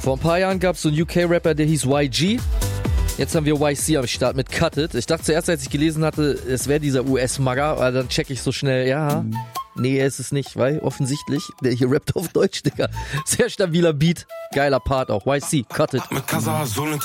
Vor ein paar Jahren gab es so einen UK-Rapper, der hieß YG. Jetzt haben wir YC am Start mit Cut It. Ich dachte zuerst, als ich gelesen hatte, es wäre dieser US-Magger, aber dann check ich so schnell, ja, nee, ist es nicht, weil offensichtlich, der hier rappt auf Deutsch, Digga. Sehr stabiler Beat, geiler Part auch. YC, Cut It.